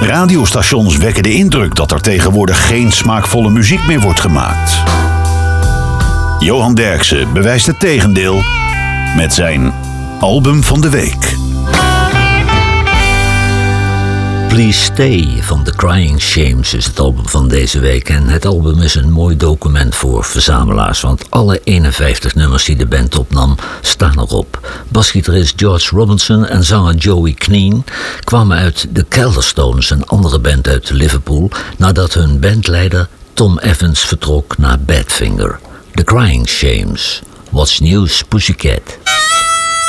Radiostations wekken de indruk dat er tegenwoordig geen smaakvolle muziek meer wordt gemaakt. Johan Derksen bewijst het tegendeel met zijn album van de week. Please Stay van The Crying Shames is het album van deze week. En het album is een mooi document voor verzamelaars, want alle 51 nummers die de band opnam staan erop. Basgitarist George Robinson en zanger Joey Kneen kwamen uit de Calderstones, een andere band uit Liverpool, nadat hun bandleider Tom Evans vertrok naar Badfinger. The Crying Shames. What's News, Pussycat?